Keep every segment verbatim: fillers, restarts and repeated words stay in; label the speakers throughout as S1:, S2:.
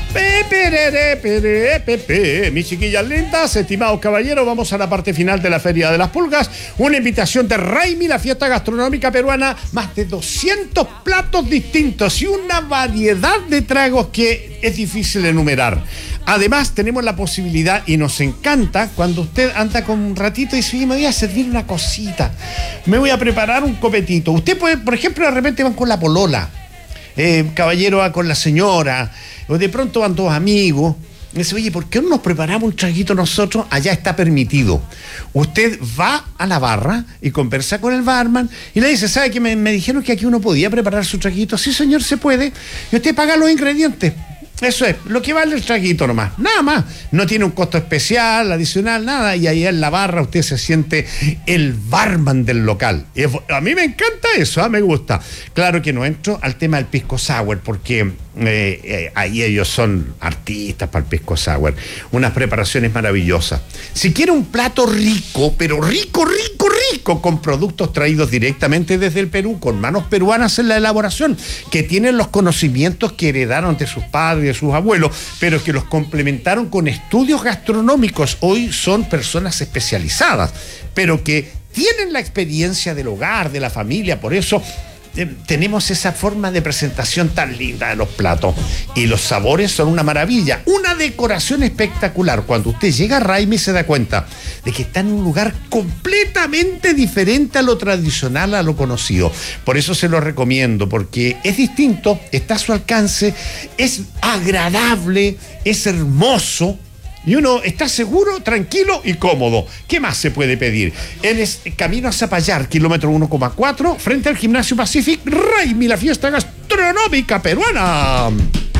S1: Pepe, pepe, pepe. Mis chiquillas lindas, estimados caballeros, vamos a la parte final de la Feria de las Pulgas. Una invitación de Raimi, la fiesta gastronómica peruana. Más de doscientos platos distintos y una variedad de tragos que es difícil enumerar. Además, tenemos la posibilidad, y nos encanta, cuando usted anda con un ratito y dice, oye, me voy a servir una cosita, me voy a preparar un copetito. Usted puede, por ejemplo, de repente van con la polola, eh, caballero va con la señora, o de pronto van dos amigos, y dice, oye, ¿por qué no nos preparamos un traguito nosotros? Allá está permitido. Usted va a la barra y conversa con el barman y le dice, ¿sabe que me, me dijeron que aquí uno podía preparar su traguito? Sí, señor, se puede. Y usted paga los ingredientes. Eso es, lo que vale el traguito nomás, nada más. No tiene un costo especial, adicional, nada. Y ahí en la barra usted se siente el barman del local. Y a mí me encanta eso, ¿eh? Me gusta. Claro que no entro al tema del pisco sour, porque eh, eh, ahí ellos son artistas para el pisco sour. Unas preparaciones maravillosas. Si quiere un plato rico, pero rico, rico, rico, con productos traídos directamente desde el Perú, con manos peruanas en la elaboración, que tienen los conocimientos que heredaron de sus padres, de sus abuelos, pero que los complementaron con estudios gastronómicos. Hoy son personas especializadas, pero que tienen la experiencia del hogar, de la familia. Por eso eh, tenemos esa forma de presentación tan linda de los platos, y los sabores son una maravilla, una decoración espectacular. Cuando usted llega a Raimi se da cuenta de que está en un lugar completamente diferente a lo tradicional, a lo conocido. Por eso se lo recomiendo, porque es distinto, está a su alcance, es agradable, es hermoso, y uno está seguro, tranquilo y cómodo. ¿Qué más se puede pedir? En es, camino a Zapallar, kilómetro uno coma cuatro, frente al Gimnasio Pacific, Raimi, la fiesta gastronómica peruana.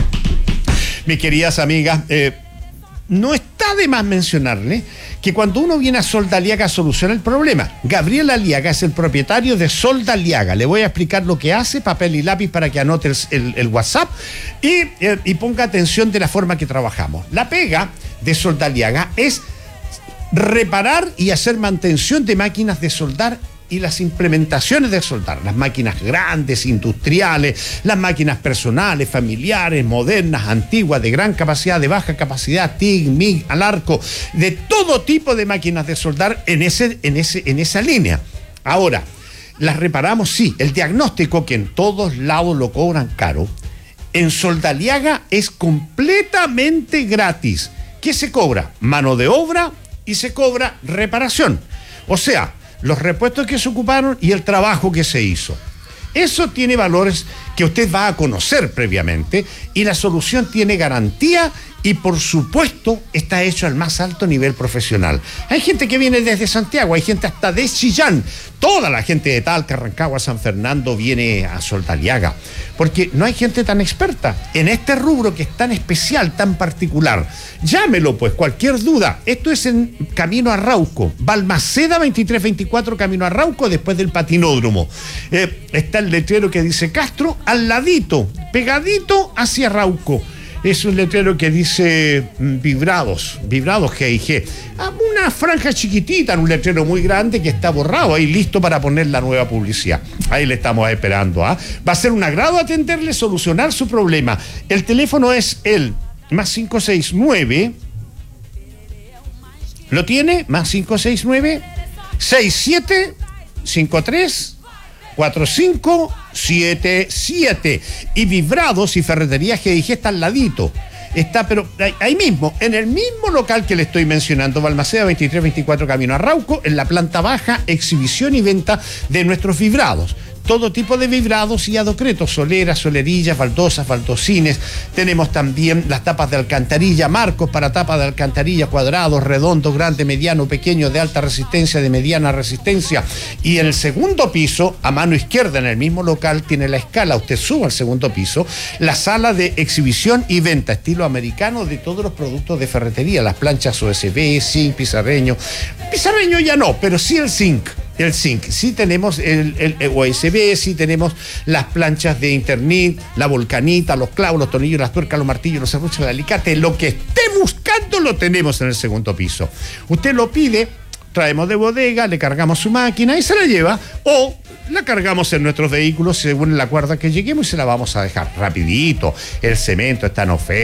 S1: Mis queridas amigas, eh, no está de más mencionarle que cuando uno viene a Sol de Aliaga soluciona el problema. Gabriel Aliaga es el propietario de Sol de Aliaga. Le voy a explicar lo que hace, papel y lápiz para que anote el, el, el WhatsApp y, eh, y ponga atención de la forma que trabajamos. La pega de Sol de Aliaga es reparar y hacer mantención de máquinas de soldar y las implementaciones de soldar, las máquinas grandes, industriales, las máquinas personales, familiares, modernas, antiguas, de gran capacidad, de baja capacidad, T I G, M I G, al arco, de todo tipo de máquinas de soldar en, ese, en, ese, en esa línea. Ahora, las reparamos, sí, el diagnóstico, que en todos lados lo cobran caro, en Sol de Aliaga es completamente gratis. ¿Qué se cobra? Mano de obra y se cobra reparación. O sea, los repuestos que se ocuparon y el trabajo que se hizo. Eso tiene valores que usted va a conocer previamente, y la solución tiene garantía y, por supuesto, está hecho al más alto nivel profesional. Hay gente que viene desde Santiago, hay gente hasta de Chillán. Toda la gente de Talca, Rancagua, San Fernando viene a Sol de Aliaga, porque no hay gente tan experta en este rubro que es tan especial, tan particular. Llámelo, pues, cualquier duda. Esto es en camino a Rauco, Balmaceda veintitrés veinticuatro, camino a Rauco, después del patinódromo. Eh, está el letrero que dice Castro, al ladito, pegadito hacia Rauco. Es un letrero que dice vibrados, vibrados G y G. Una franja chiquitita, un letrero muy grande que está borrado ahí, listo para poner la nueva publicidad. Ahí le estamos esperando. ¿eh? Va a ser un agrado atenderle, solucionar su problema. El teléfono es el más cinco seis nueve. ¿Lo tiene? Más cinco seis nueve, seis siete cinco tres cuatro cinco siete siete. Y Vibrados y Ferretería G y G está al ladito. Está, pero ahí mismo, en el mismo local que le estoy mencionando, Balmaceda veintitrés veinticuatro, camino a Rauco, en la planta baja, exhibición y venta de nuestros vibrados. Todo tipo de vibrados y adocretos, soleras, solerillas, baldosas, baldosines. Tenemos también las tapas de alcantarilla, marcos para tapas de alcantarilla, cuadrados, redondos, grandes, mediano, pequeño, de alta resistencia, de mediana resistencia. Y en el segundo piso, a mano izquierda, en el mismo local, tiene la escala. Usted sube al segundo piso, la sala de exhibición y venta, estilo americano, de todos los productos de ferretería, las planchas U S B, zinc, pizarreño. Pizarreño ya no, pero sí el zinc. El zinc, sí tenemos el, el, el U S B, sí tenemos las planchas de internet, la volcanita, los clavos, los tornillos, las tuercas, los martillos, los serruchos, el alicate. Lo que esté buscando lo tenemos en el segundo piso. Usted lo pide, traemos de bodega, le cargamos su máquina y se la lleva, o la cargamos en nuestros vehículos según la cuerda que lleguemos y se la vamos a dejar rapidito. El cemento está en oferta.